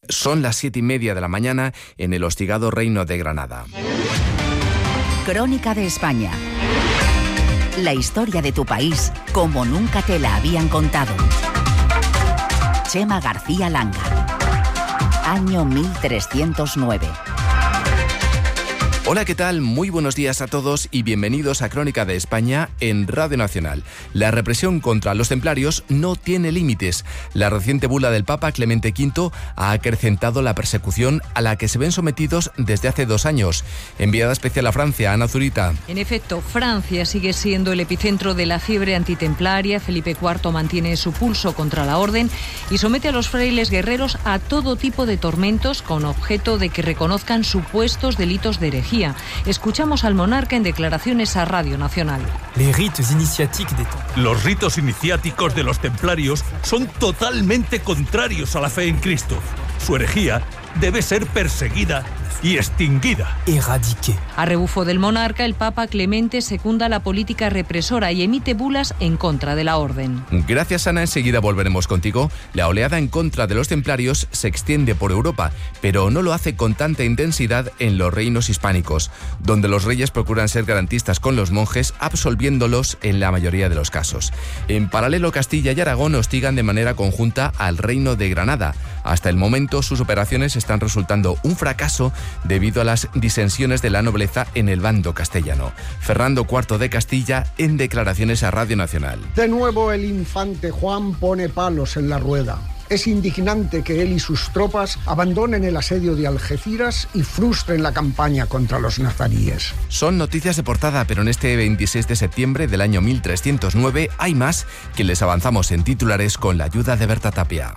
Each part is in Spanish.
Son las 7:30 de la mañana en el hostigado Reino de Granada. Crónica de España. La historia de tu país como nunca te la habían contado. Chema García Langa. Año 1309. Hola, ¿qué tal? Muy buenos días a todos y bienvenidos a Crónica de España en Radio Nacional. La represión contra los templarios no tiene límites. La reciente bula del Papa Clemente V ha acrecentado la persecución a la que se ven sometidos desde hace 2 años. Enviada especial a Francia, Ana Zurita. En efecto, Francia sigue siendo el epicentro de la fiebre antitemplaria. Felipe IV mantiene su pulso contra la orden y somete a los frailes guerreros a todo tipo de tormentos con objeto de que reconozcan supuestos delitos de herejía. Escuchamos al monarca en declaraciones a Radio Nacional. Los ritos iniciáticos de los templarios son totalmente contrarios a la fe en Cristo. Su herejía debe ser perseguida y extinguida. A rebufo del monarca, el Papa Clemente secunda la política represora y emite bulas en contra de la orden. Gracias, Ana. Enseguida volveremos contigo. La oleada en contra de los templarios se extiende por Europa, pero no lo hace con tanta intensidad en los reinos hispánicos, donde los reyes procuran ser garantistas con los monjes, absolviéndolos en la mayoría de los casos. En paralelo, Castilla y Aragón hostigan de manera conjunta al Reino de Granada. Hasta el momento, sus operaciones están resultando un fracaso debido a las disensiones de la nobleza en el bando castellano. Fernando IV de Castilla en declaraciones a Radio Nacional. De nuevo el infante Juan pone palos en la rueda. Es indignante que él y sus tropas abandonen el asedio de Algeciras y frustren la campaña contra los nazaríes. Son noticias de portada, pero en este 26 de septiembre del año 1309 hay más que les avanzamos en titulares con la ayuda de Berta Tapia.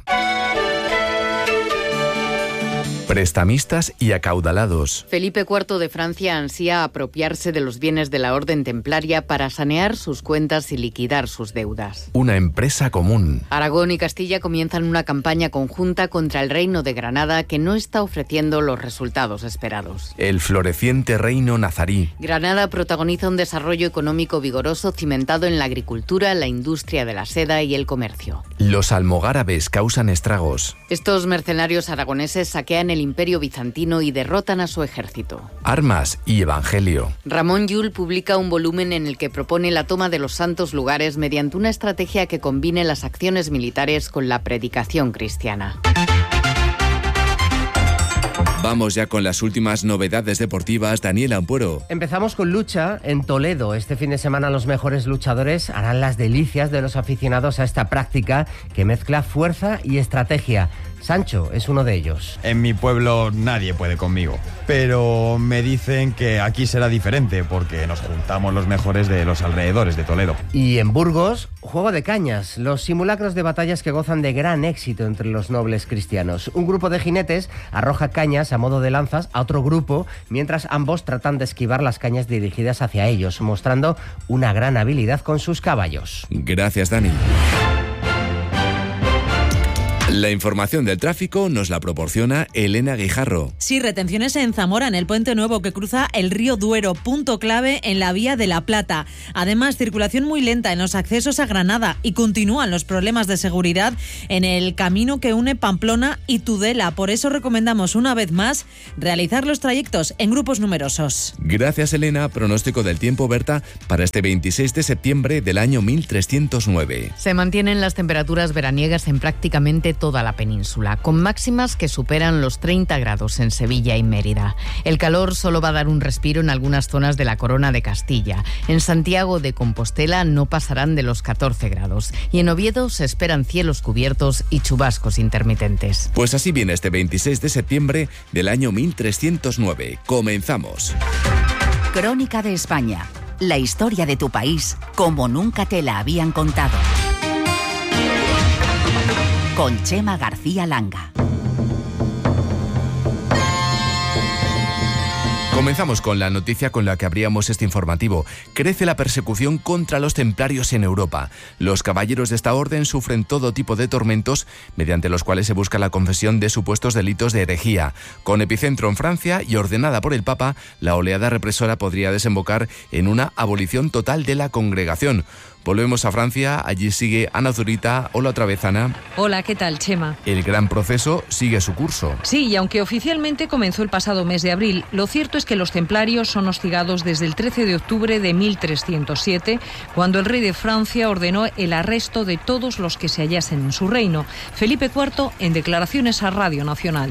Prestamistas y acaudalados. Felipe IV de Francia ansía apropiarse de los bienes de la orden templaria para sanear sus cuentas y liquidar sus deudas. Una empresa común. Aragón y Castilla comienzan una campaña conjunta contra el Reino de Granada que no está ofreciendo los resultados esperados. El floreciente reino nazarí. Granada protagoniza un desarrollo económico vigoroso cimentado en la agricultura, la industria de la seda y el comercio. Los almogárabes causan estragos. Estos mercenarios aragoneses saquean el Imperio bizantino y derrotan a su ejército. Armas y evangelio. Ramón Llull publica un volumen en el que propone la toma de los santos lugares mediante una estrategia que combine las acciones militares con la predicación cristiana. Vamos ya con las últimas novedades deportivas. Daniel Ampuero. Empezamos con lucha en Toledo. Este fin de semana los mejores luchadores harán las delicias de los aficionados a esta práctica que mezcla fuerza y estrategia. Sancho es uno de ellos. En mi pueblo nadie puede conmigo, pero me dicen que aquí será diferente porque nos juntamos los mejores de los alrededores de Toledo. Y en Burgos, juego de cañas, los simulacros de batallas que gozan de gran éxito entre los nobles cristianos. Un grupo de jinetes arroja cañas a modo de lanzas a otro grupo, mientras ambos tratan de esquivar las cañas dirigidas hacia ellos, mostrando una gran habilidad con sus caballos. Gracias, Dani. La información del tráfico nos la proporciona Elena Guijarro. Sí, retenciones en Zamora, en el puente nuevo que cruza el río Duero, punto clave en la vía de La Plata. Además, circulación muy lenta en los accesos a Granada y continúan los problemas de seguridad en el camino que une Pamplona y Tudela. Por eso recomendamos una vez más realizar los trayectos en grupos numerosos. Gracias, Elena. Pronóstico del tiempo, Berta, para este 26 de septiembre del año 1309. Se mantienen las temperaturas veraniegas en prácticamente toda la península, con máximas que superan los 30 grados en Sevilla y Mérida. El calor solo va a dar un respiro en algunas zonas de la Corona de Castilla. En Santiago de Compostela no pasarán de los 14 grados y en Oviedo se esperan cielos cubiertos y chubascos intermitentes. Pues así viene este 26 de septiembre del año 1309. Comenzamos. Crónica de España. La historia de tu país como nunca te la habían contado. Con Chema García Langa. Comenzamos con la noticia con la que abríamos este informativo. Crece la persecución contra los templarios en Europa. Los caballeros de esta orden sufren todo tipo de tormentos mediante los cuales se busca la confesión de supuestos delitos de herejía. Con epicentro en Francia y ordenada por el Papa, la oleada represora podría desembocar en una abolición total de la congregación. Volvemos a Francia, allí sigue Ana Zurita. Hola otra vez, Ana. Hola, ¿qué tal, Chema? El gran proceso sigue su curso. Sí, y aunque oficialmente comenzó el pasado mes de abril, lo cierto es que los templarios son hostigados desde el 13 de octubre de 1307, cuando el rey de Francia ordenó el arresto de todos los que se hallasen en su reino. Felipe IV, en declaraciones a Radio Nacional.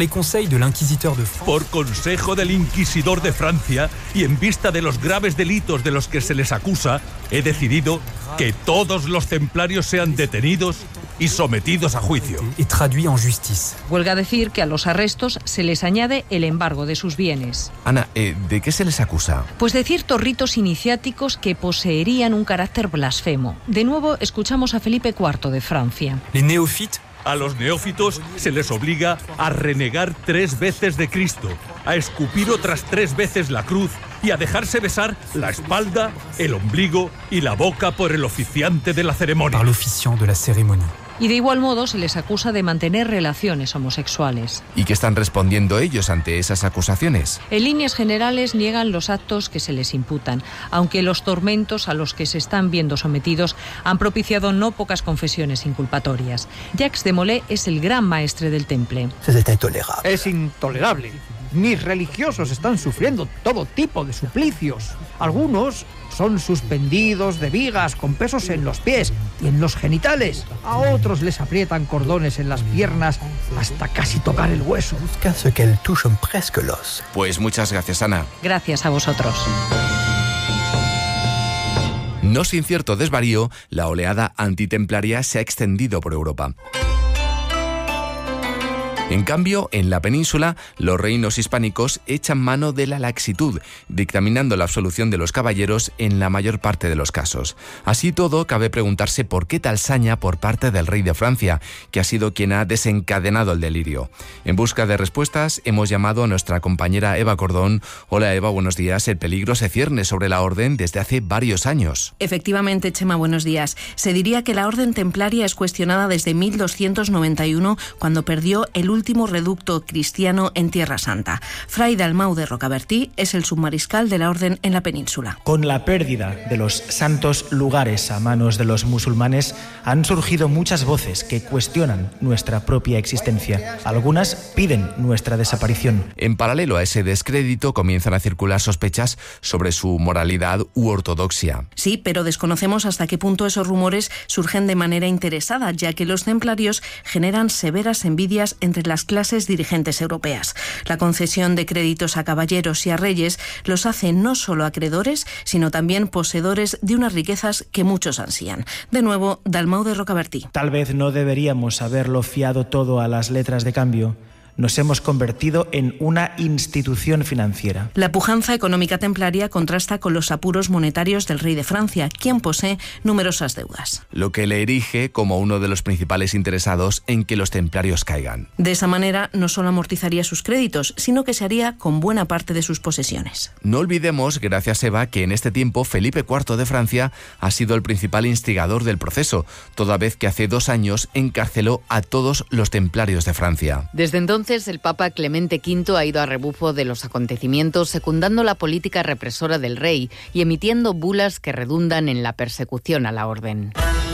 Por consejo del inquisidor de Francia y en vista de los graves delitos de los que se les acusa, he decidido que todos los templarios sean detenidos y sometidos a juicio. Huelga decir que a los arrestos se les añade el embargo de sus bienes. Ana, ¿de qué se les acusa? Pues de ciertos ritos iniciáticos que poseerían un carácter blasfemo. De nuevo, escuchamos a Felipe IV de Francia. A los neófitos se les obliga a renegar 3 veces de Cristo, a escupir otras 3 veces la cruz y a dejarse besar la espalda, el ombligo y la boca por el oficiante de la ceremonia. Y de igual modo se les acusa de mantener relaciones homosexuales. ¿Y qué están respondiendo ellos ante esas acusaciones? En líneas generales niegan los actos que se les imputan, aunque los tormentos a los que se están viendo sometidos han propiciado no pocas confesiones inculpatorias. Jacques de Molay es el gran maestre del temple. Es intolerable. Mis religiosos están sufriendo todo tipo de suplicios. Algunos son suspendidos de vigas con pesos en los pies y en los genitales. A otros les aprietan cordones en las piernas hasta casi tocar el hueso. Pues muchas gracias, Ana. Gracias a vosotros. No sin cierto desvarío, la oleada antitemplaria se ha extendido por Europa. En cambio, en la península, los reinos hispánicos echan mano de la laxitud, dictaminando la absolución de los caballeros en la mayor parte de los casos. Así todo, cabe preguntarse por qué tal saña por parte del rey de Francia, que ha sido quien ha desencadenado el delirio. En busca de respuestas, hemos llamado a nuestra compañera Eva Cordón. Hola Eva, buenos días. El peligro se cierne sobre la orden desde hace varios años. Efectivamente, Chema, buenos días. Se diría que la orden templaria es cuestionada desde 1291, cuando perdió el último reducto cristiano en Tierra Santa. Fray Dalmau de Rocabertí es el submariscal de la orden en la península. Con la pérdida de los santos lugares a manos de los musulmanes, han surgido muchas voces que cuestionan nuestra propia existencia. Algunas piden nuestra desaparición. En paralelo a ese descrédito, comienzan a circular sospechas sobre su moralidad u ortodoxia. Sí, pero desconocemos hasta qué punto esos rumores surgen de manera interesada, ya que los templarios generan severas envidias entre las clases dirigentes europeas. La concesión de créditos a caballeros y a reyes los hace no solo acreedores, sino también poseedores de unas riquezas que muchos ansían. De nuevo, Dalmau de Rocabertí. Tal vez no deberíamos haberlo fiado todo a las letras de cambio. Nos hemos convertido en una institución financiera. La pujanza económica templaria contrasta con los apuros monetarios del rey de Francia, quien posee numerosas deudas. Lo que le erige como uno de los principales interesados en que los templarios caigan. De esa manera, no solo amortizaría sus créditos, sino que se haría con buena parte de sus posesiones. No olvidemos, gracias Eva, que en este tiempo Felipe IV de Francia ha sido el principal instigador del proceso, toda vez que hace 2 años encarceló a todos los templarios de Francia. Desde entonces, el Papa Clemente V ha ido a rebufo de los acontecimientos, secundando la política represora del rey y emitiendo bulas que redundan en la persecución a la orden.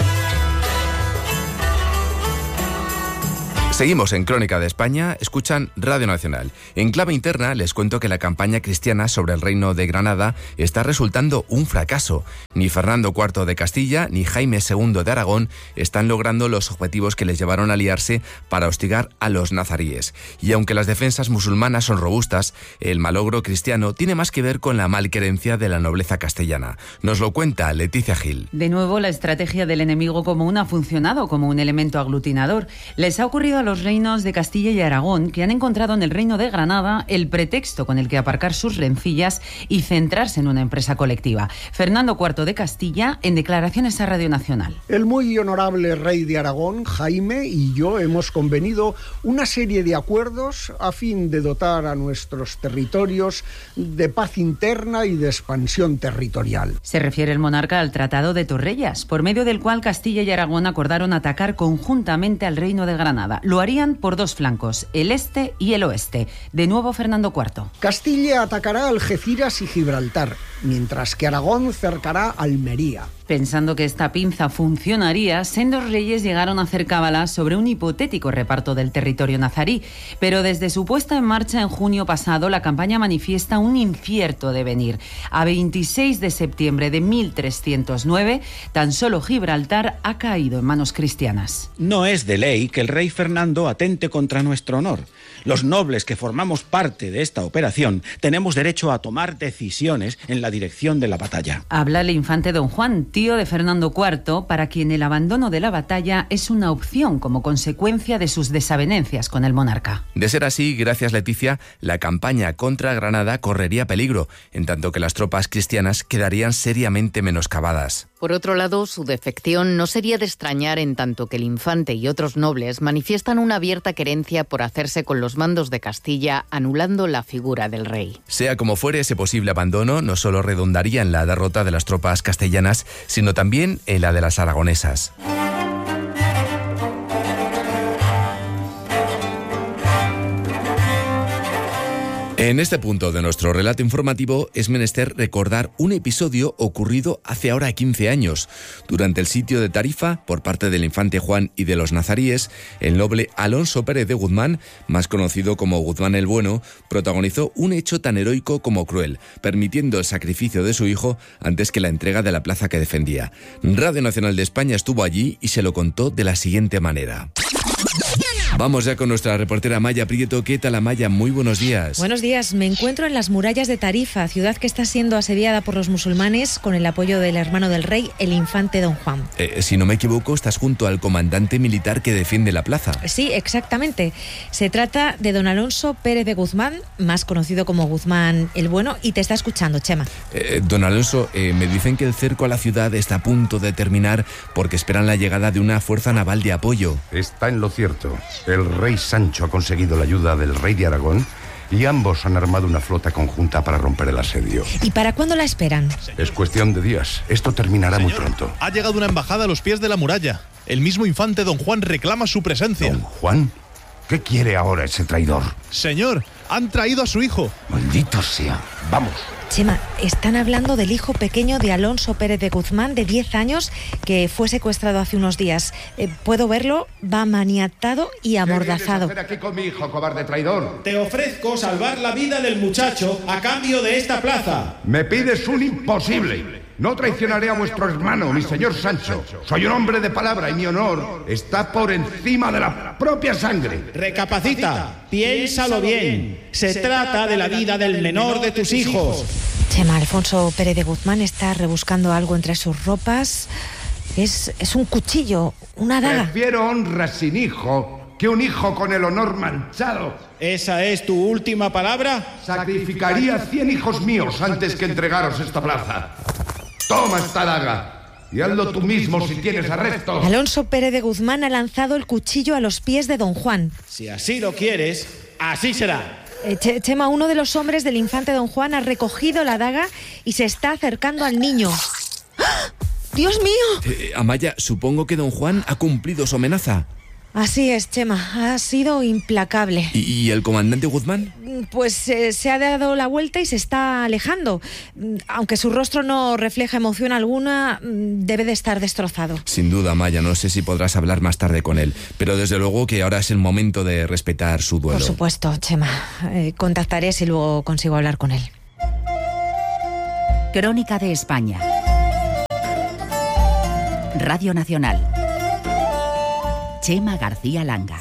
Seguimos en Crónica de España, escuchan Radio Nacional. En clave interna les cuento que la campaña cristiana sobre el reino de Granada está resultando un fracaso. Ni Fernando IV de Castilla ni Jaime II de Aragón están logrando los objetivos que les llevaron a aliarse para hostigar a los nazaríes. Y aunque las defensas musulmanas son robustas, el malogro cristiano tiene más que ver con la malquerencia de la nobleza castellana. Nos lo cuenta Leticia Gil. De nuevo, la estrategia del enemigo común ha funcionado como un elemento aglutinador. Les ha ocurrido a los reinos de Castilla y Aragón, que han encontrado en el reino de Granada el pretexto con el que aparcar sus rencillas y centrarse en una empresa colectiva. Fernando IV de Castilla, en declaraciones a Radio Nacional. El muy honorable rey de Aragón, Jaime, y yo hemos convenido una serie de acuerdos a fin de dotar a nuestros territorios de paz interna y de expansión territorial. Se refiere el monarca al Tratado de Torrellas, por medio del cual Castilla y Aragón acordaron atacar conjuntamente al reino de Granada. Lo harían por 2 flancos, el este y el oeste. De nuevo Fernando IV. Castilla atacará Algeciras y Gibraltar, mientras que Aragón cercará Almería. Pensando que esta pinza funcionaría, sendos reyes llegaron a hacer cábalas sobre un hipotético reparto del territorio nazarí, pero desde su puesta en marcha en junio pasado, la campaña manifiesta un incierto devenir. A 26 de septiembre de 1309, tan solo Gibraltar ha caído en manos cristianas. No es de ley que el rey Fernando atente contra nuestro honor. Los nobles que formamos parte de esta operación tenemos derecho a tomar decisiones en la dirección de la batalla. Habla el infante don Juan, tío de Fernando IV, para quien el abandono de la batalla es una opción como consecuencia de sus desavenencias con el monarca. De ser así, gracias Leticia, la campaña contra Granada correría peligro, en tanto que las tropas cristianas quedarían seriamente menoscabadas. Por otro lado, su defección no sería de extrañar en tanto que el infante y otros nobles manifiestan una abierta querencia por hacerse con los mandos de Castilla, anulando la figura del rey. Sea como fuere, ese posible abandono no solo redundaría en la derrota de las tropas castellanas, sino también en la de las aragonesas. En este punto de nuestro relato informativo es menester recordar un episodio ocurrido hace ahora 15 años. Durante el sitio de Tarifa, por parte del infante Juan y de los nazaríes, el noble Alonso Pérez de Guzmán, más conocido como Guzmán el Bueno, protagonizó un hecho tan heroico como cruel, permitiendo el sacrificio de su hijo antes que la entrega de la plaza que defendía. Radio Nacional de España estuvo allí y se lo contó de la siguiente manera. Vamos ya con nuestra reportera Maya Prieto. ¿Qué tal, Maya? Muy buenos días. Buenos días. Me encuentro en las murallas de Tarifa, ciudad que está siendo asediada por los musulmanes con el apoyo del hermano del rey, el infante don Juan. Si no me equivoco, estás junto al comandante militar que defiende la plaza. Sí, exactamente. Se trata de don Alonso Pérez de Guzmán, más conocido como Guzmán el Bueno, y te está escuchando, Chema. Don Alonso, me dicen que el cerco a la ciudad está a punto de terminar porque esperan la llegada de una fuerza naval de apoyo. Está en lo cierto. El rey Sancho ha conseguido la ayuda del rey de Aragón y ambos han armado una flota conjunta para romper el asedio. ¿Y para cuándo la esperan? Es cuestión de días. Esto terminará muy pronto. Ha llegado una embajada a los pies de la muralla. El mismo infante don Juan reclama su presencia. ¿Don Juan? ¿Qué quiere ahora ese traidor? Señor, han traído a su hijo. Maldito sea. Vamos. Chema, están hablando del hijo pequeño de Alonso Pérez de Guzmán, de 10 años, que fue secuestrado hace unos días. Puedo verlo, va maniatado y amordazado. ¿Qué vienes a hacer aquí con mi hijo, cobarde traidor? Te ofrezco salvar la vida del muchacho a cambio de esta plaza. Me pides un imposible. No traicionaré a vuestro hermano, mi señor Sancho. Soy un hombre de palabra y mi honor está por encima de la propia sangre. Recapacita, piénsalo bien. Se trata de la vida del menor de tus hijos. Chema, Alfonso Pérez de Guzmán está rebuscando algo entre sus ropas. Es un cuchillo, una daga. Prefiero honra sin hijo que un hijo con el honor manchado. ¿Esa es tu última palabra? Sacrificaría 100 hijos míos antes que entregaros esta plaza. Toma esta daga y hazlo tú mismo si tienes arresto. Alonso Pérez de Guzmán ha lanzado el cuchillo a los pies de don Juan. Si así lo quieres, así será. Chema, uno de los hombres del infante don Juan ha recogido la daga y se está acercando al niño. ¡Ah! ¡Dios mío! Amaya, supongo que don Juan ha cumplido su amenaza. Así es, Chema, ha sido implacable. ¿Y el comandante Guzmán? Pues se ha dado la vuelta y se está alejando. Aunque su rostro no refleja emoción alguna, debe de estar destrozado. Sin duda, Maya, no sé si podrás hablar más tarde con él, pero desde luego que ahora es el momento de respetar su duelo. Por supuesto, Chema. Contactaré si luego consigo hablar con él. Crónica de España. Radio Nacional. Chema García Langa.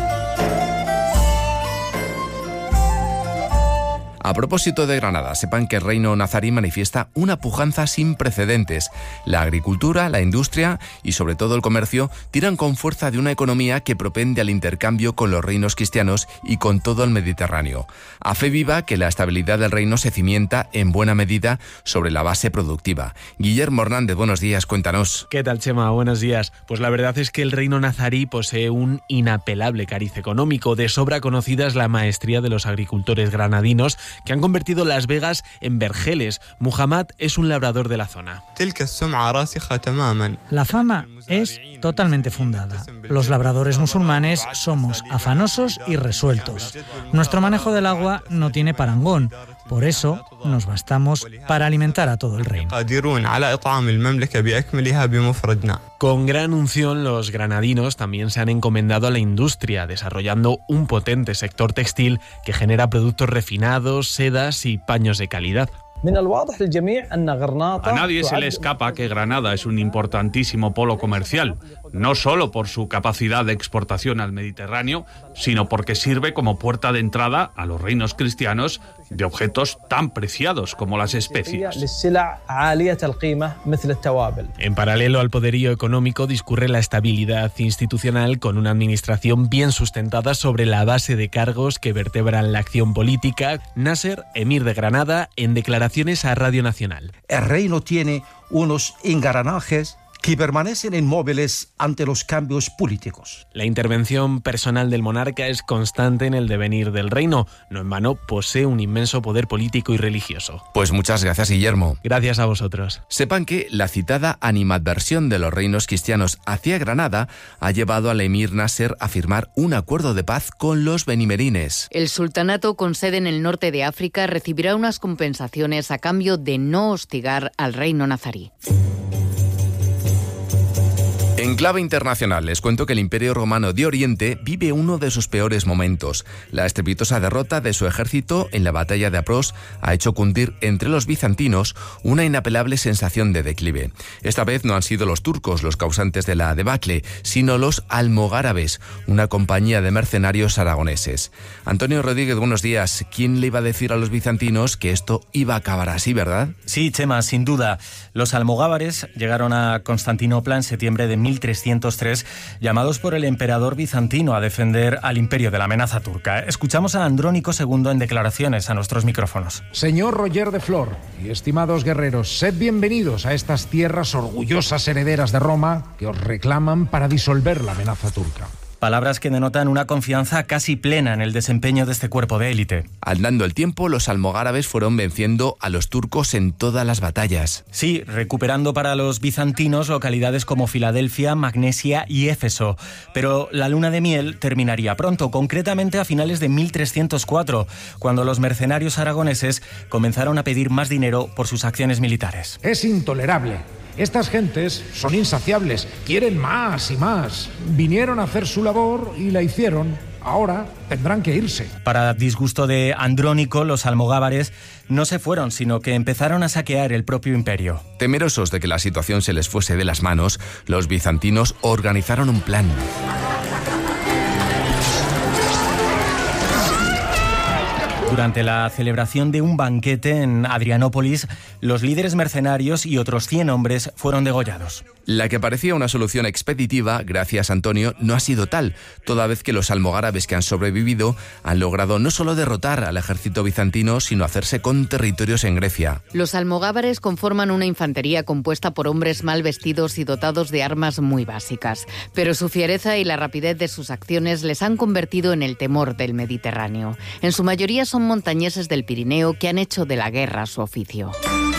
A propósito de Granada, sepan que el reino nazarí manifiesta una pujanza sin precedentes. La agricultura, la industria y sobre todo el comercio tiran con fuerza de una economía que propende al intercambio con los reinos cristianos y con todo el Mediterráneo. A fe viva que la estabilidad del reino se cimienta en buena medida sobre la base productiva. Guillermo Hernández, buenos días, cuéntanos. ¿Qué tal, Chema? Buenos días. Pues la verdad es que el reino nazarí posee un inapelable cariz económico. De sobra conocida es la maestría de los agricultores granadinos que han convertido Las Vegas en vergeles. Muhammad es un labrador de la zona. La fama es totalmente fundada. Los labradores musulmanes somos afanosos y resueltos. Nuestro manejo del agua no tiene parangón. Por eso nos bastamos para alimentar a todo el reino. Con gran unción, los granadinos también se han encomendado a la industria, desarrollando un potente sector textil que genera productos refinados, sedas y paños de calidad. A nadie se le escapa que Granada es un importantísimo polo comercial, no solo por su capacidad de exportación al Mediterráneo, sino porque sirve como puerta de entrada a los reinos cristianos de objetos tan preciados como las especias. En paralelo al poderío económico discurre la estabilidad institucional, con una administración bien sustentada sobre la base de cargos que vertebran la acción política. Nasser, emir de Granada, en declaraciones a Radio Nacional. El reino tiene unos engranajes que permanecen inmóviles ante los cambios políticos. La intervención personal del monarca es constante en el devenir del reino. No en vano posee un inmenso poder político y religioso. Pues muchas gracias, Guillermo. Gracias a vosotros. Sepan que la citada animadversión de los reinos cristianos hacia Granada ha llevado al emir Nasser a firmar un acuerdo de paz con los benimerines. El sultanato, con sede en el norte de África, recibirá unas compensaciones a cambio de no hostigar al reino nazarí. En clave internacional, les cuento que el Imperio Romano de Oriente vive uno de sus peores momentos. La estrepitosa derrota de su ejército en la batalla de Apros ha hecho cundir entre los bizantinos una inapelable sensación de declive. Esta vez no han sido los turcos los causantes de la debacle, sino los almogárabes, una compañía de mercenarios aragoneses. Antonio Rodríguez, buenos días. ¿Quién le iba a decir a los bizantinos que esto iba a acabar así, verdad? Sí, Chema, sin duda. Los almogávares llegaron a Constantinopla en septiembre de 1303, llamados por el emperador bizantino a defender al imperio de la amenaza turca. Escuchamos a Andrónico II en declaraciones a nuestros micrófonos. Señor Roger de Flor y estimados guerreros, sed bienvenidos a estas tierras orgullosas herederas de Roma que os reclaman para disolver la amenaza turca. Palabras que denotan una confianza casi plena en el desempeño de este cuerpo de élite. Andando el tiempo, los almogárabes fueron venciendo a los turcos en todas las batallas. Sí, recuperando para los bizantinos localidades como Filadelfia, Magnesia y Éfeso. Pero la luna de miel terminaría pronto, concretamente a finales de 1304, cuando los mercenarios aragoneses comenzaron a pedir más dinero por sus acciones militares. Es intolerable. Estas gentes son insaciables, quieren más y más. Vinieron a hacer su labor y la hicieron. Ahora tendrán que irse. Para disgusto de Andrónico, los almogávares no se fueron, sino que empezaron a saquear el propio imperio. Temerosos de que la situación se les fuese de las manos, los bizantinos organizaron un plan. Durante la celebración de un banquete en Adrianópolis, los líderes mercenarios y otros 100 hombres fueron degollados. La que parecía una solución expeditiva, gracias Antonio, no ha sido tal, toda vez que los almogárabes que han sobrevivido han logrado no solo derrotar al ejército bizantino, sino hacerse con territorios en Grecia. Los almogávares conforman una infantería compuesta por hombres mal vestidos y dotados de armas muy básicas, pero su fiereza y la rapidez de sus acciones les han convertido en el temor del Mediterráneo. En su mayoría son montañeses del Pirineo que han hecho de la guerra su oficio.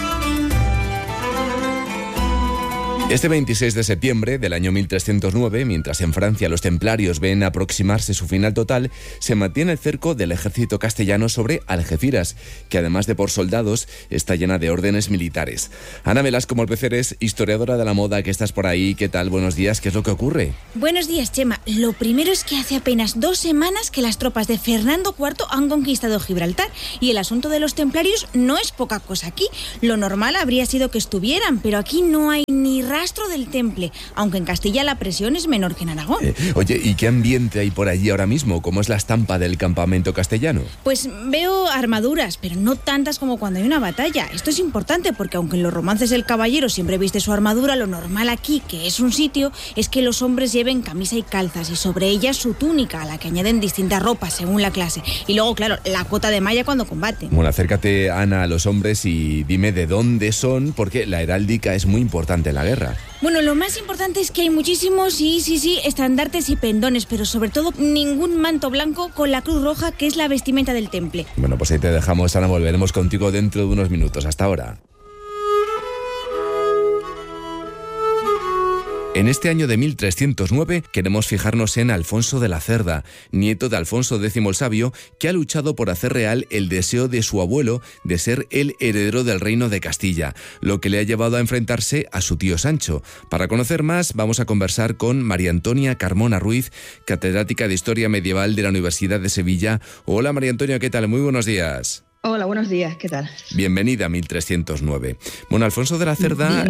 Este 26 de septiembre del año 1309, mientras en Francia los templarios ven aproximarse su final total, se mantiene el cerco del ejército castellano sobre Algeciras, que además de por soldados, está llena de órdenes militares. Ana Velasco Molpeceres, historiadora de la moda, que estás por ahí, ¿qué tal? Buenos días, ¿qué es lo que ocurre? Buenos días, Chema. Lo primero es que hace apenas 2 semanas que las tropas de Fernando IV han conquistado Gibraltar, y el asunto de los templarios no es poca cosa aquí. Lo normal habría sido que estuvieran, pero aquí no hay ni rastro del temple, aunque en Castilla la presión es menor que en Aragón. Oye, ¿y qué ambiente hay por allí ahora mismo? ¿Cómo es la estampa del campamento castellano? Pues veo armaduras, pero no tantas como cuando hay una batalla. Esto es importante porque aunque en los romances el caballero siempre viste su armadura, lo normal aquí, que es un sitio, es que los hombres lleven camisa y calzas y sobre ellas su túnica, a la que añaden distintas ropas según la clase. Y luego, claro, la cota de malla cuando combaten. Bueno, acércate, Ana, a los hombres y dime de dónde son, porque la heráldica es muy importante en la guerra. Bueno, lo más importante es que hay muchísimos, sí, estandartes y pendones, pero sobre todo ningún manto blanco con la cruz roja, que es la vestimenta del temple. Bueno, pues ahí te dejamos, Ana, volveremos contigo dentro de unos minutos. Hasta ahora. En este año de 1309 queremos fijarnos en Alfonso de la Cerda, nieto de Alfonso X el Sabio, que ha luchado por hacer real el deseo de su abuelo de ser el heredero del reino de Castilla, lo que le ha llevado a enfrentarse a su tío Sancho. Para conocer más, vamos a conversar con María Antonia Carmona Ruiz, catedrática de Historia Medieval de la Universidad de Sevilla. Hola María Antonia, ¿qué tal? Muy buenos días. Hola, buenos días, ¿qué tal? Bienvenida a 1309. Bueno, Alfonso de la Cerda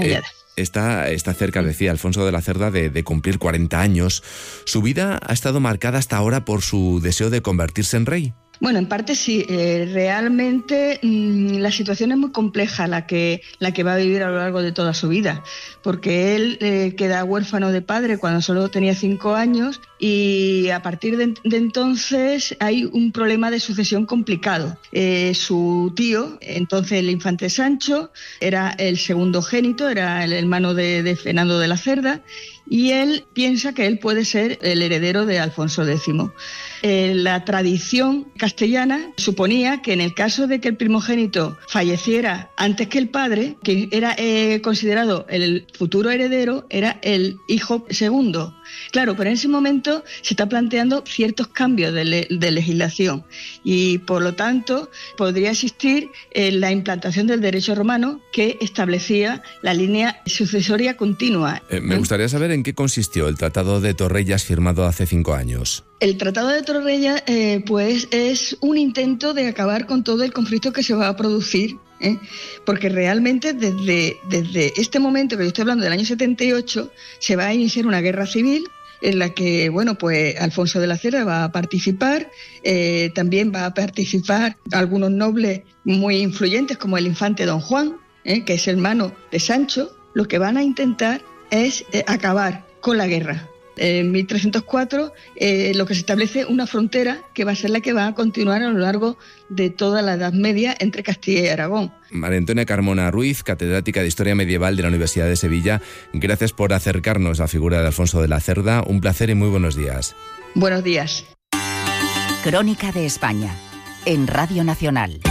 está cerca, decía Alfonso de la Cerda, de cumplir 40 años. ¿Su vida ha estado marcada hasta ahora por su deseo de convertirse en rey? Bueno, en parte sí. Realmente la situación es muy compleja la que va a vivir a lo largo de toda su vida, porque él queda huérfano de padre cuando solo tenía 5 años y a partir de entonces hay un problema de sucesión complicado. Su tío, entonces el infante Sancho, era el segundogénito, era el hermano de Fernando de la Cerda, y él piensa que él puede ser el heredero de Alfonso X. La tradición castellana suponía que en el caso de que el primogénito falleciera antes que el padre, que era considerado el futuro heredero, era el hijo segundo. Claro, pero en ese momento se está planteando ciertos cambios de legislación y, por lo tanto, podría existir la implantación del derecho romano que establecía la línea sucesoria continua. Me gustaría saber en qué consistió el Tratado de Torrellas firmado hace 5 años. El Tratado de Torrellas pues es un intento de acabar con todo el conflicto que se va a producir, porque realmente desde este momento que yo estoy hablando del año 78 se va a iniciar una guerra civil en la que, bueno, pues Alfonso de la Cerda va a participar, también va a participar algunos nobles muy influyentes como el infante Don Juan, que es hermano de Sancho. Lo que van a intentar es acabar con la guerra. En 1304 lo que se establece una frontera que va a ser la que va a continuar a lo largo de toda la Edad Media entre Castilla y Aragón. María Antonia Carmona Ruiz, catedrática de Historia Medieval de la Universidad de Sevilla, gracias por acercarnos a la figura de Alfonso de la Cerda. Un placer y muy buenos días. Buenos días. Crónica de España, en Radio Nacional.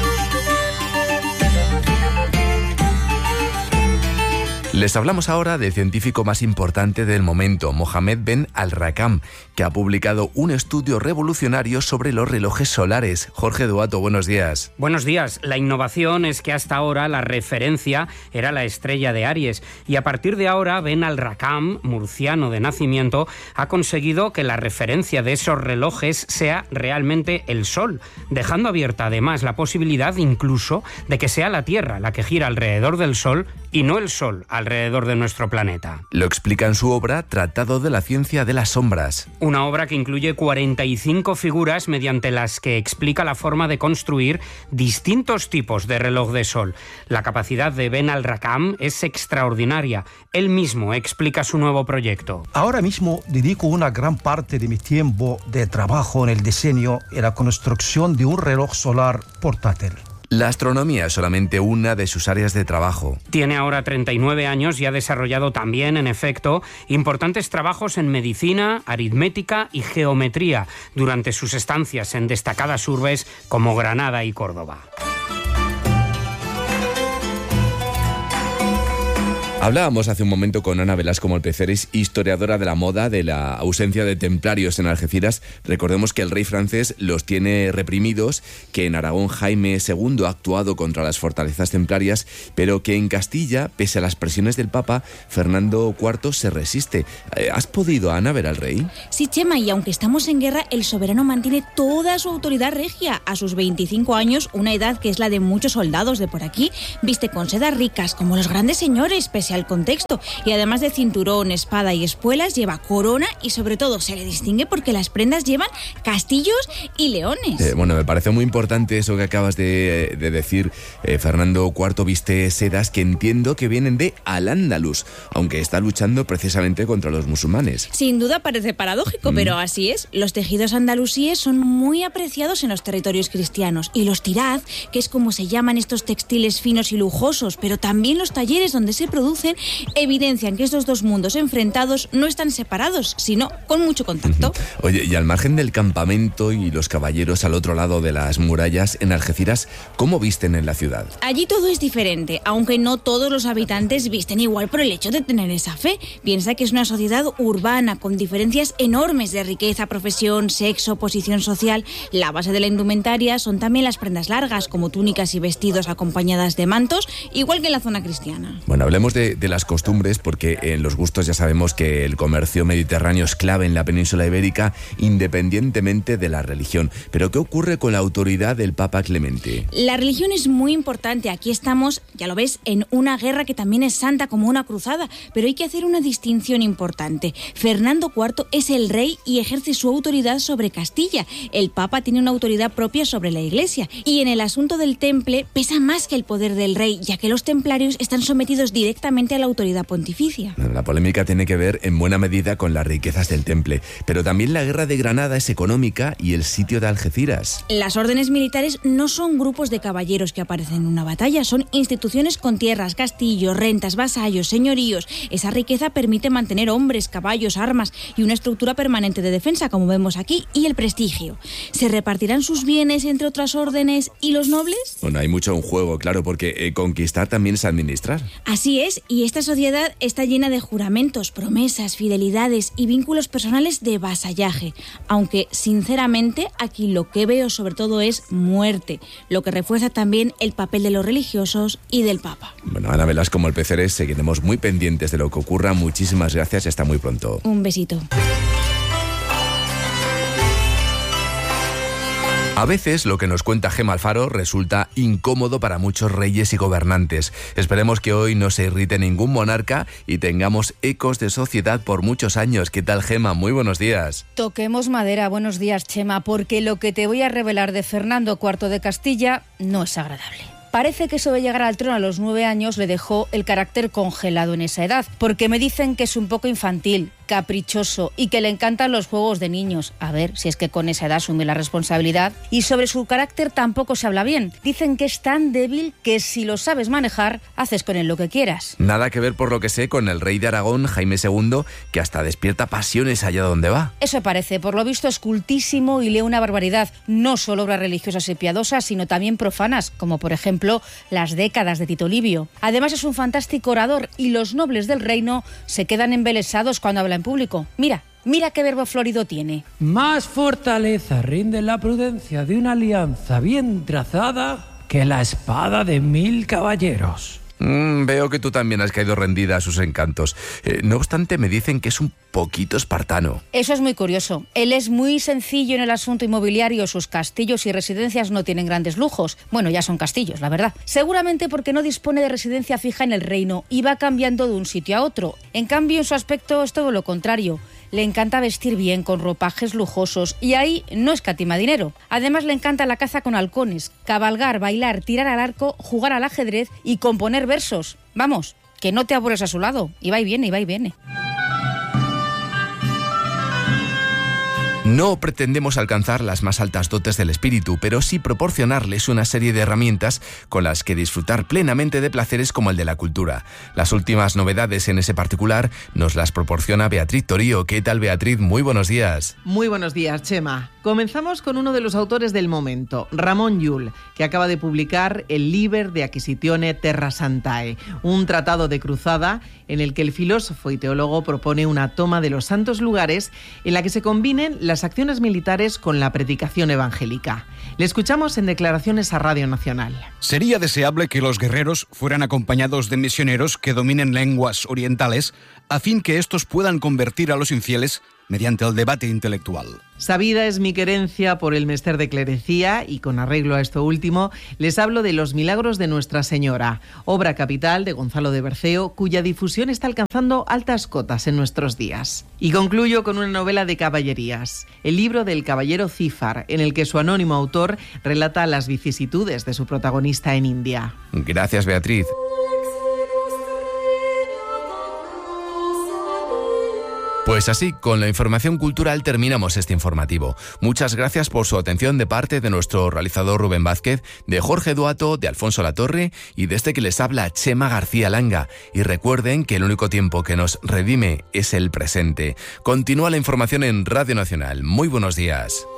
Les hablamos ahora del científico más importante del momento, Mohamed Ben Al-Rakam, que ha publicado un estudio revolucionario sobre los relojes solares. Jorge Duato, buenos días. Buenos días. La innovación es que hasta ahora la referencia era la estrella de Aries y a partir de ahora Ben Al-Rakam, murciano de nacimiento, ha conseguido que la referencia de esos relojes sea realmente el Sol, dejando abierta además la posibilidad incluso de que sea la Tierra la que gira alrededor del Sol y no el Sol alrededor de nuestro planeta. Lo explica en su obra Tratado de la Ciencia de las Sombras. Una obra que incluye 45 figuras mediante las que explica la forma de construir distintos tipos de reloj de sol. La capacidad de Ben Al-Rakam es extraordinaria. Él mismo explica su nuevo proyecto. Ahora mismo dedico una gran parte de mi tiempo de trabajo en el diseño y la construcción de un reloj solar portátil. La astronomía es solamente una de sus áreas de trabajo. Tiene ahora 39 años y ha desarrollado también, en efecto, importantes trabajos en medicina, aritmética y geometría durante sus estancias en destacadas urbes como Granada y Córdoba. Hablábamos hace un momento con Ana Velasco Molpeceres, historiadora de la moda, de la ausencia de templarios en Algeciras. Recordemos que el rey francés los tiene reprimidos, que en Aragón Jaime II ha actuado contra las fortalezas templarias, pero que en Castilla, pese a las presiones del Papa, Fernando IV se resiste. ¿Has podido, Ana, ver al rey? Sí, Chema, y aunque estamos en guerra, el soberano mantiene toda su autoridad regia. A sus 25 años, una edad que es la de muchos soldados de por aquí, viste con sedas ricas como los grandes señores, pese al contexto, y además de cinturón, espada y espuelas, lleva corona y sobre todo se le distingue porque las prendas llevan castillos y leones. Bueno, me parece muy importante eso que acabas de decir. Fernando IV viste sedas que entiendo que vienen de Al-Ándalus, aunque está luchando precisamente contra los musulmanes. Sin duda parece paradójico, pero así es. Los tejidos andalusíes son muy apreciados en los territorios cristianos y los tirad, que es como se llaman estos textiles finos y lujosos, pero también los talleres donde se produce, conocen evidencian que estos dos mundos enfrentados no están separados, sino con mucho contacto. Oye, y al margen del campamento y los caballeros al otro lado de las murallas, en Algeciras, ¿cómo visten en la ciudad? Allí todo es diferente, aunque no todos los habitantes visten igual por el hecho de tener esa fe. Piensa que es una sociedad urbana con diferencias enormes de riqueza, profesión, sexo, posición social. La base de la indumentaria son también las prendas largas, como túnicas y vestidos acompañadas de mantos, igual que en la zona cristiana. Bueno, hablemos de las costumbres, porque en los gustos ya sabemos que el comercio mediterráneo es clave en la península ibérica, independientemente de la religión. Pero ¿qué ocurre con la autoridad del Papa Clemente? La religión es muy importante. Aquí estamos, ya lo ves, en una guerra que también es santa como una cruzada, pero hay que hacer una distinción importante. Fernando IV es el rey y ejerce su autoridad sobre Castilla. El Papa tiene una autoridad propia sobre la Iglesia. Y en el asunto del temple pesa más que el poder del rey, ya que los templarios están sometidos directamente a la autoridad pontificia. La polémica tiene que ver en buena medida con las riquezas del temple, pero también la guerra de Granada es económica y el sitio de Algeciras. Las órdenes militares no son grupos de caballeros que aparecen en una batalla, son instituciones con tierras, castillos, rentas, vasallos, señoríos. Esa riqueza permite mantener hombres, caballos, armas y una estructura permanente de defensa, como vemos aquí, y el prestigio. ¿Se repartirán sus bienes entre otras órdenes y los nobles? Bueno, hay mucho en juego, claro, porque conquistar también es administrar. Así es, y esta sociedad está llena de juramentos, promesas, fidelidades y vínculos personales de vasallaje. Aunque, sinceramente, aquí lo que veo sobre todo es muerte, lo que refuerza también el papel de los religiosos y del Papa. Bueno, Ana Velasco, como el Peceres, seguiremos muy pendientes de lo que ocurra. Muchísimas gracias, hasta muy pronto. Un besito. A veces lo que nos cuenta Gemma Alfaro resulta incómodo para muchos reyes y gobernantes. Esperemos que hoy no se irrite ningún monarca y tengamos ecos de sociedad por muchos años. ¿Qué tal, Gemma? Muy buenos días. Toquemos madera. Buenos días, Chema, porque lo que te voy a revelar de Fernando IV de Castilla no es agradable. Parece que eso de llegar al trono a los 9 años le dejó el carácter congelado en esa edad, porque me dicen que es un poco infantil, caprichoso y que le encantan los juegos de niños. A ver, si es que con esa edad asume la responsabilidad. Y sobre su carácter tampoco se habla bien. Dicen que es tan débil que si lo sabes manejar, haces con él lo que quieras. Nada que ver, por lo que sé, con el rey de Aragón, Jaime II, que hasta despierta pasiones allá donde va. Eso parece. Por lo visto es cultísimo y lee una barbaridad. No solo obras religiosas y piadosas, sino también profanas, como por ejemplo las décadas de Tito Livio. Además es un fantástico orador y los nobles del reino se quedan embelesados cuando habla en público. Mira qué verbo florido tiene. Más fortaleza rinde la prudencia de una alianza bien trazada que la espada de 1000 caballeros. Veo que tú también has caído rendida a sus encantos. No obstante, me dicen que es un poquito espartano. Eso es muy curioso. Él es muy sencillo en el asunto inmobiliario. Sus castillos y residencias no tienen grandes lujos. Bueno, ya son castillos, la verdad. Seguramente porque no dispone de residencia fija en el reino y va cambiando de un sitio a otro. En cambio, en su aspecto es todo lo contrario. Le encanta vestir bien, con ropajes lujosos, y ahí no escatima dinero. Además le encanta la caza con halcones, cabalgar, bailar, tirar al arco, jugar al ajedrez y componer versos. Vamos, que no te aburres a su lado. Y va y viene, y va y viene. No pretendemos alcanzar las más altas dotes del espíritu, pero sí proporcionarles una serie de herramientas con las que disfrutar plenamente de placeres como el de la cultura. Las últimas novedades en ese particular nos las proporciona Beatriz Torío. ¿Qué tal, Beatriz? Muy buenos días. Muy buenos días, Chema. Comenzamos con uno de los autores del momento, Ramon Llull, que acaba de publicar el Liber de Acquisitione Terra Santae, un tratado de cruzada en el que el filósofo y teólogo propone una toma de los santos lugares en la que se combinen las acciones militares con la predicación evangélica. Le escuchamos en declaraciones a Radio Nacional. Sería deseable que los guerreros fueran acompañados de misioneros que dominen lenguas orientales a fin que estos puedan convertir a los infieles mediante el debate intelectual. Sabida es mi querencia por el mester de clerecía y con arreglo a esto último les hablo de Los milagros de Nuestra Señora, obra capital de Gonzalo de Berceo, cuya difusión está alcanzando altas cotas en nuestros días. Y concluyo con una novela de caballerías, el libro del caballero Cífar, en el que su anónimo autor relata las vicisitudes de su protagonista en India. Gracias, Beatriz. Pues así, con la información cultural terminamos este informativo. Muchas gracias por su atención de parte de nuestro realizador Rubén Vázquez, de Jorge Duato, de Alfonso Latorre y de este que les habla, Chema García Langa. Y recuerden que el único tiempo que nos redime es el presente. Continúa la información en Radio Nacional. Muy buenos días.